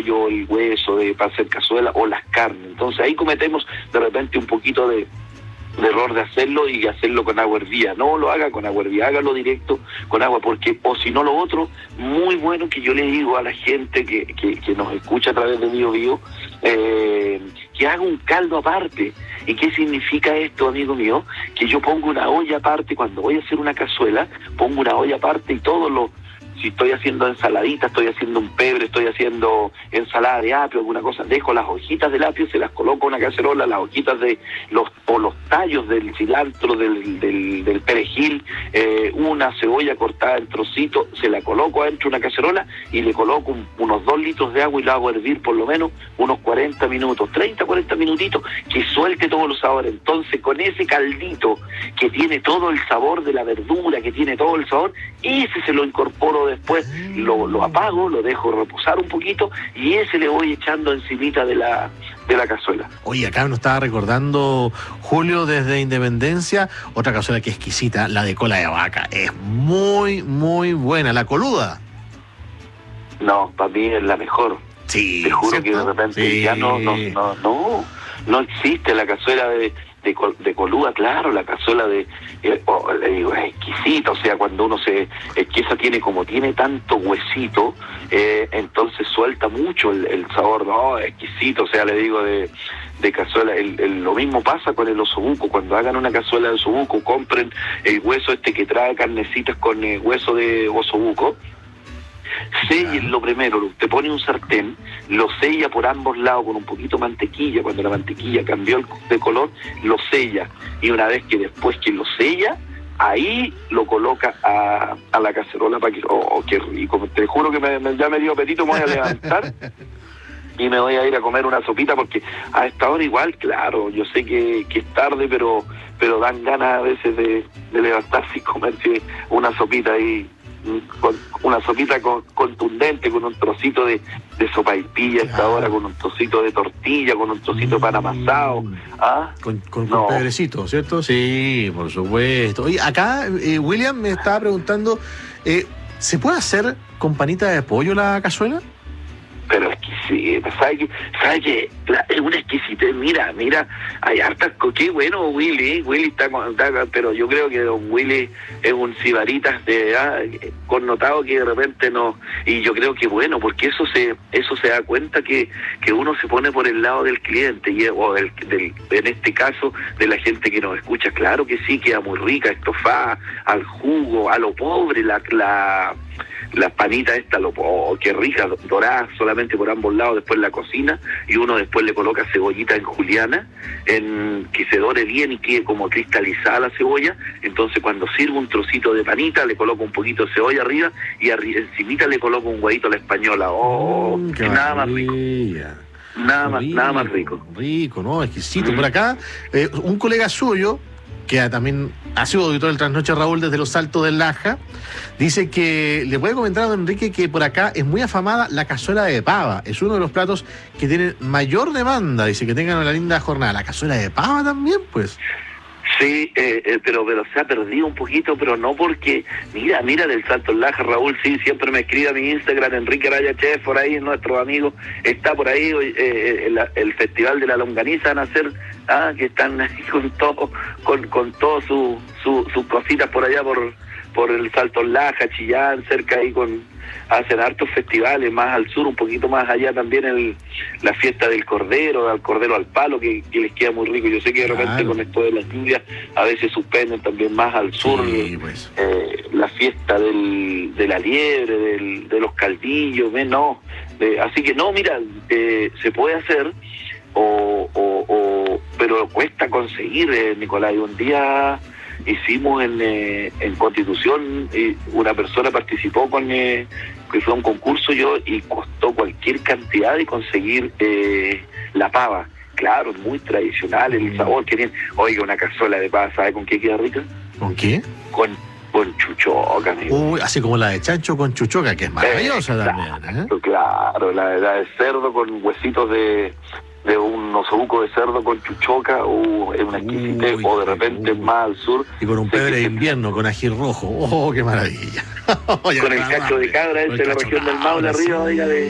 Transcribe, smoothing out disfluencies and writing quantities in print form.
pollo, el hueso para hacer cazuela o las carnes. Entonces ahí cometemos de repente un poquito de error de hacerlo y hacerlo con agua hervida. No lo haga con agua hervida, hágalo directo con agua, porque, o si no, lo otro, muy bueno que yo le digo a la gente que nos escucha a través de Bio, que haga un caldo aparte. ¿Y qué significa esto, amigo mío? Que yo pongo una olla aparte, cuando voy a hacer una cazuela, pongo una olla aparte y si estoy haciendo ensaladita, estoy haciendo un pebre, estoy haciendo ensalada de apio, alguna cosa, dejo las hojitas del apio, se las coloco en una cacerola, las hojitas de los tallos del cilantro, del perejil, una cebolla cortada en trocitos, se la coloco adentro de una cacerola y le coloco unos 2 litros de agua y lo hago hervir por lo menos unos 40 minutos, 30, 40 minutitos, que suelte todos los sabores. Entonces, con ese caldito que tiene todo el sabor de la verdura, que tiene todo el sabor, ese se lo incorporo después, lo apago, lo dejo reposar un poquito y ese le voy echando encimita de la cazuela. Oye, acá nos estaba recordando Julio desde Independencia, otra cazuela que es exquisita, la de cola de vaca. Es muy, muy buena. ¿La coluda? No, para mí es la mejor. Sí. Te juro, ¿cierto? Que de repente sí. Ya no existe la cazuela de coluda, claro, la cazuela le digo, es exquisita, o sea, cuando uno es que esa tiene tanto huesito, entonces suelta mucho el sabor, no, es exquisito, o sea, le digo de cazuela, lo mismo pasa con el osobuco. Cuando hagan una cazuela de osobuco, compren el hueso que trae carnecitas con hueso de osobuco, sellenlo primero, usted pone un sartén, lo sella por ambos lados con un poquito de mantequilla, cuando la mantequilla cambió de color, lo sella, y una vez que después que lo sella, ahí lo coloca a la cacerola para que, qué rico, te juro que ya me dio apetito, me voy a levantar y me voy a ir a comer una sopita, porque a esta hora igual, claro, yo sé que es tarde, pero dan ganas a veces de levantarse y comerse una sopita ahí, con una sopita contundente, con un trocito de sopaipilla a esta hora, con un trocito de tortilla, con un trocito de pan amasado. Con pedrecito, ¿cierto? Sí, por supuesto. Oye, acá William me estaba preguntando, ¿se puede hacer con panita de pollo la cazuela? Pero exquisita, ¿sabe que es una exquisitez? Mira, hay hartas, qué bueno Willy está, pero yo creo que don Willy es un sibaritas connotado que de repente no, y yo creo que bueno, porque eso se da cuenta que uno se pone por el lado del cliente, en este caso de la gente que nos escucha. Claro que sí, queda muy rica, estofada, al jugo, a lo pobre, la panita qué rica, dorada solamente por ambos lados, después la cocina, y uno después le coloca cebollita en juliana, que se dore bien y quede como cristalizada la cebolla. Entonces cuando sirvo un trocito de panita, le coloco un poquito de cebolla arriba, y encimita le coloco un huevito a la española. Nada más rico. Nada más rico. Rico, ¿no? Exquisito. Por acá, un colega suyo, que también ha sido auditor del Trasnoche, Raúl, desde los Altos del Laja, dice que le puede comentar a don Enrique que por acá es muy afamada la cazuela de pava. Es uno de los platos que tienen mayor demanda. Dice que tengan una linda jornada. ¿La cazuela de pava también, pues? Sí, pero se ha perdido un poquito, pero no porque, mira del Salto Laja, Raúl, sí, siempre me escribe a mi Instagram, Enrique Araya Chef, por ahí, nuestro amigo, está por ahí, el Festival de la Longaniza van a hacer, que están ahí con todo sus cositas por allá, por el Salto Laja, Chillán, cerca ahí hacen hartos festivales, más al sur, un poquito más allá también la fiesta del cordero al palo, que les queda muy rico. Yo sé que de repente con esto de las lluvias a veces suspenden también más al sur, sí, pues. La fiesta de la liebre, de los caldillos, así que no, mira, se puede hacer, pero cuesta conseguir, Nicolás. Un día hicimos en Constitución, una persona participó que fue un concurso y costó cualquier cantidad de conseguir la pava. Claro, muy tradicional el sabor que tiene. Oiga, una cazuela de pava, ¿sabe con qué queda rica? ¿Con qué? Con chuchoca, amigo. Así como la de chancho con chuchoca, que es maravillosa también. Claro, la de cerdo con huesitos de un osobuco de cerdo con chuchoca, es una exquisitez, o de repente más al sur. Y con un pebre de invierno, con ají rojo. ¡Oh, qué maravilla! Con el cacho de cabra, de la región del Maule arriba, oiga,